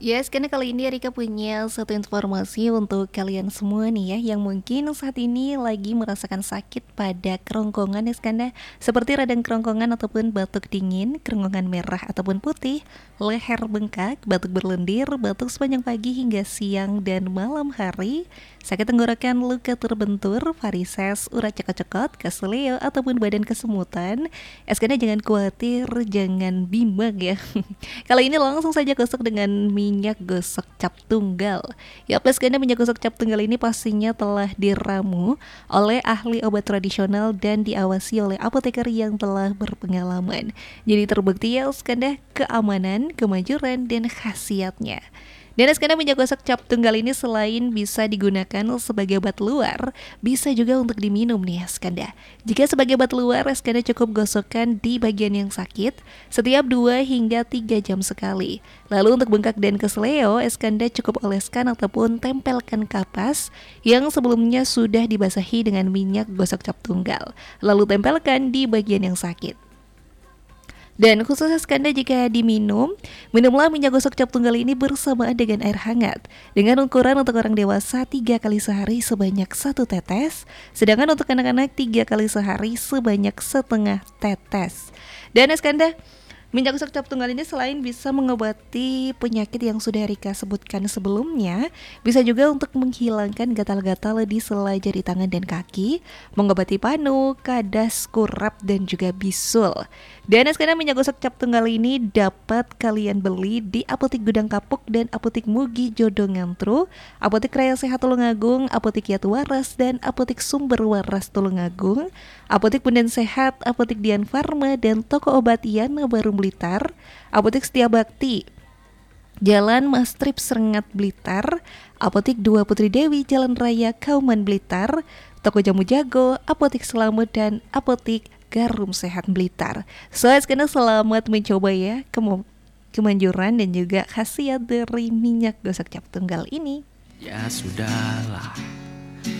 Yes, karena kali ini Rika punya satu informasi untuk kalian semua nih ya, yang mungkin saat ini lagi merasakan sakit pada kerongkongan ya Skanda, seperti radang kerongkongan ataupun batuk dingin, kerongkongan merah ataupun putih, leher bengkak, batuk berlendir, batuk sepanjang pagi hingga siang dan malam hari, sakit tenggorokan, luka terbentur, varises, urat cekot-cekot, keseleo ataupun badan kesemutan. Skanda jangan khawatir, jangan bimbang ya. Kali ini langsung saja gosok dengan minyak gosok cap tunggal. Ya, plus karena minyak gosok cap tunggal ini pastinya telah diramu oleh ahli obat tradisional dan diawasi oleh apoteker yang telah berpengalaman. Jadi terbukti ya skanda keamanan, kemanjuran, dan khasiatnya. Dan skena minyak gosok cap tunggal ini selain bisa digunakan sebagai obat luar, bisa juga untuk diminum nih skanda. Jika sebagai obat luar, skanda cukup gosokkan di bagian yang sakit setiap 2 hingga 3 jam sekali. Lalu untuk bengkak dan kesleo, skanda cukup oleskan ataupun tempelkan kapas yang sebelumnya sudah dibasahi dengan minyak gosok cap tunggal. Lalu tempelkan di bagian yang sakit. Dan khusus skanda jika diminum, minumlah minyak gosok cap tunggal ini bersamaan dengan air hangat. Dengan ukuran untuk orang dewasa 3 kali sehari sebanyak 1 tetes, sedangkan untuk anak-anak 3 kali sehari sebanyak setengah tetes. Dan skanda, minyak gosok cap tunggal ini selain bisa mengobati penyakit yang sudah Rika sebutkan sebelumnya, bisa juga untuk menghilangkan gatal-gatal di selai jari tangan dan kaki, mengobati panu, kadas, kurap, dan juga bisul. Dan sekarang minyak gosok cap tunggal ini dapat kalian beli di Apotik Gudang Kapuk dan Apotik Mugi Jodo Ngantru, Apotik Raya Sehat Tulungagung, Apotik Yatu Waras, dan Apotik Sumber Waras Tulungagung, Apotik Punden Sehat, Apotik Dian Farma, dan Toko Obat Yana Baru Blitar, Apotik Setia Bakti, Jalan Mastrip Serengat Blitar, Apotik 2 Putri Dewi Jalan Raya Kauman Blitar, Toko Jamu Jago, Apotik Selamat, dan Apotik Garum Sehat Blitar. So, sekarang selamat mencoba ya kemanjuran dan juga khasiat dari minyak gosok cap tunggal ini. Ya sudahlah,